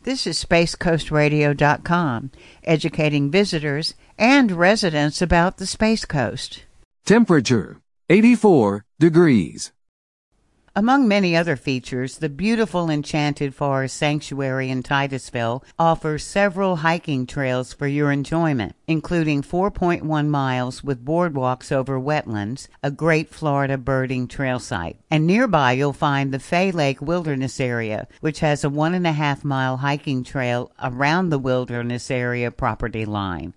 This is SpaceCoastRadio.com, educating visitors and residents about the Space Coast. Temperature, 84 degrees. Among many other features, the beautiful Enchanted Forest Sanctuary in Titusville offers several hiking trails for your enjoyment, including 4.1 miles with boardwalks over wetlands, a great Florida birding trail site. And nearby you'll find the Fay Lake Wilderness Area, which has a 1.5-mile hiking trail around the wilderness area property line.